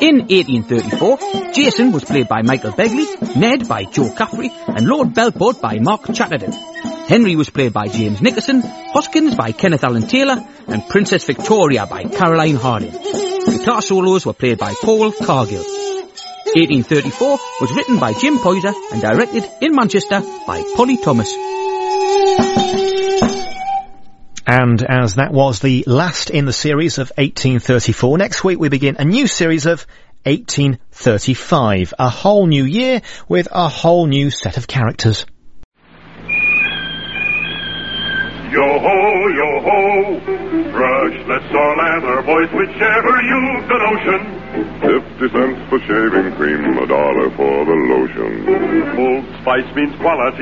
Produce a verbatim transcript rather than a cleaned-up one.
In eighteen thirty-four, Jason was played by Michael Begley, Ned by Joe Caffrey, and Lord Belport by Mark Chatterton. Henry was played by James Nickerson, Hoskins by Kenneth Allen Taylor, and Princess Victoria by Caroline Harding. Guitar solos were played by Paul Cargill. eighteen thirty-four was written by Jim Poyser and directed in Manchester by Polly Thomas. And as that was the last in the series of eighteen thirty-four, next week we begin a new series of eighteen thirty-five. A whole new year with a whole new set of characters. Yo-ho, yo-ho, brushless or lather, boys, whichever you've the notion. Fifty cents for shaving cream, a dollar for the lotion. Old Spice means quality.